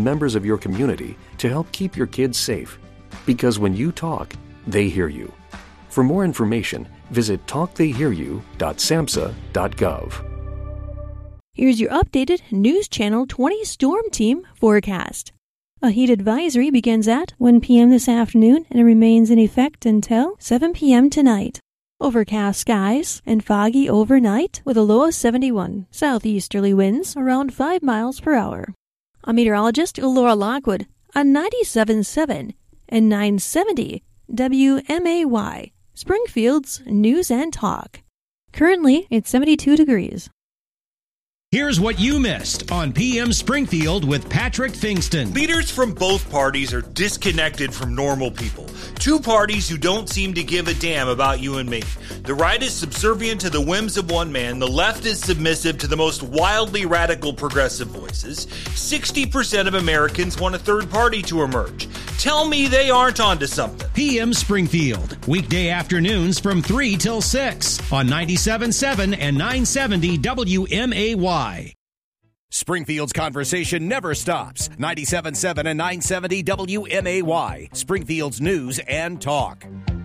members of your community to help keep your kids safe. Because when you talk, they hear you. For more information, visit talktheyhearyou.samhsa.gov. Here's your updated News Channel 20 Storm Team forecast. A heat advisory begins at 1 p.m. this afternoon and remains in effect until 7 p.m. tonight. Overcast skies and foggy overnight with a low of 71. Southeasterly winds around 5 miles per hour. I'm meteorologist Laura Lockwood on 97.7 and 970 WMAY, Springfield's News and Talk. Currently, it's 72 degrees. Here's what you missed on PM Springfield with Patrick Fingston. Leaders from both parties are disconnected from normal people. Two parties who don't seem to give a damn about you and me. The right is subservient to the whims of one man. The left is submissive to the most wildly radical progressive voices. 60% of Americans want a third party to emerge. Tell me they aren't onto something. PM Springfield, weekday afternoons from 3 till 6 on 97.7 and 970 WMAY. Springfield's conversation never stops. 97.7 and 970 WMAY, Springfield's News and Talk.